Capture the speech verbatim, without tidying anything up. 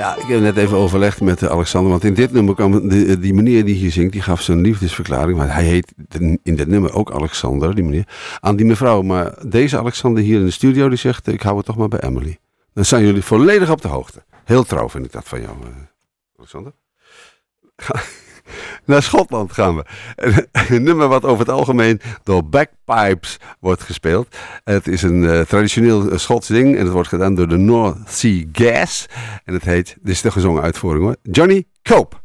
Ja, ik heb net even overlegd met Alexander, want in dit nummer kwam die, die meneer die hier zingt, die gaf zijn liefdesverklaring, maar hij heet in dit nummer ook Alexander, die meneer, aan die mevrouw. Maar deze Alexander hier in de studio, die zegt, ik hou het toch maar bij Emily. Dan zijn jullie volledig op de hoogte. Heel trouw vind ik dat van jou, Alexander. Naar Schotland gaan we. Een nummer wat over het algemeen door bagpipes wordt gespeeld. Het is een uh, traditioneel Schots ding en het wordt gedaan door de North Sea Gas. En het heet, dit is de gezongen uitvoering hoor, Johnny Cope.